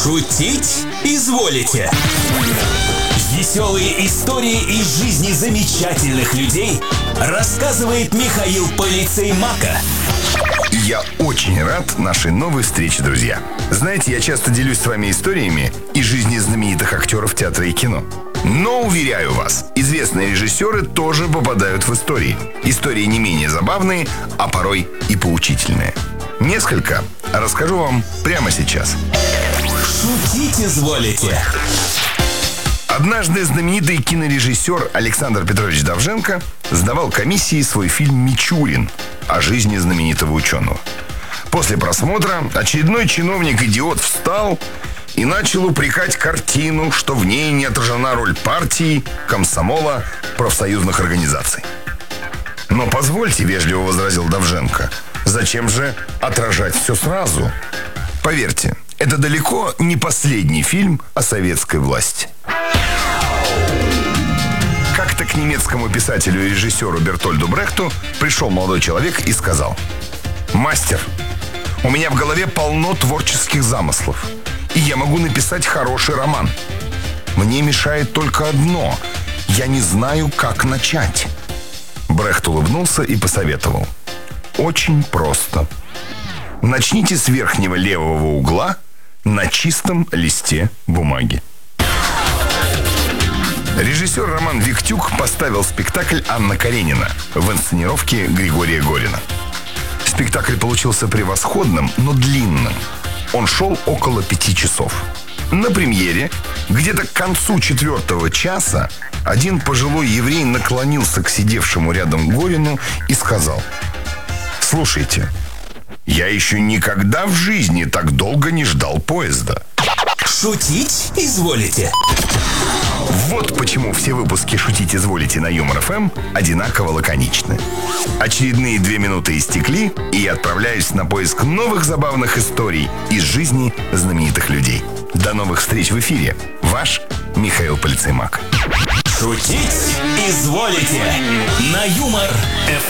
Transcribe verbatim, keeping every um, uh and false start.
Шутить изволите? Веселые истории из жизни замечательных людей рассказывает Михаил Полицеймака. Я очень рад нашей новой встрече, друзья. Знаете, я часто делюсь с вами историями из жизни знаменитых актеров театра и кино. Но, уверяю вас, известные режиссеры тоже попадают в истории. Истории не менее забавные, а порой и поучительные. Несколько расскажу вам прямо сейчас. Шутить изволите? Однажды знаменитый кинорежиссер Александр Петрович Довженко сдавал комиссии свой фильм «Мичурин» о жизни знаменитого ученого. После просмотра очередной чиновник-идиот встал и начал упрекать картину, что в ней не отражена роль партии, комсомола, профсоюзных организаций. «Но позвольте», — вежливо возразил Довженко, — «зачем же отражать все сразу? Поверьте, это далеко не последний фильм о советской власти». Как-то к немецкому писателю и режиссеру Бертольду Брехту пришел молодой человек и сказал: «Мастер, у меня в голове полно творческих замыслов, и я могу написать хороший роман. Мне мешает только одно – я не знаю, как начать». Брехт улыбнулся и посоветовал: «Очень просто. Начните с верхнего левого угла на чистом листе бумаги». Режиссер Роман Виктюк поставил спектакль «Анна Каренина» в инсценировке Григория Горина. Спектакль получился превосходным, но длинным. Он шел около пяти часов. На премьере, где-то к концу четвертого часа, один пожилой еврей наклонился к сидевшему рядом Горину и сказал: «Слушайте, я еще никогда в жизни так долго не ждал поезда». Шутить изволите? Вот почему все выпуски «Шутить изволите» на Юмор эф эм одинаково лаконичны. Очередные две минуты истекли, и я отправляюсь на поиск новых забавных историй из жизни знаменитых людей. До новых встреч в эфире. Ваш Михаил Полицеймак. Шутить изволите? На Юмор эф эм.